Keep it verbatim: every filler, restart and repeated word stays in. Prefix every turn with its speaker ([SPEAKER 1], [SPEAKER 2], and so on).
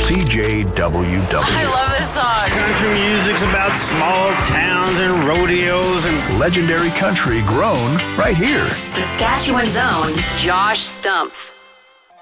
[SPEAKER 1] C J W W.
[SPEAKER 2] I love this song.
[SPEAKER 3] Country music's about small towns and rodeos and
[SPEAKER 1] legendary country grown right here.
[SPEAKER 2] Saskatchewan's own Josh Stumpf.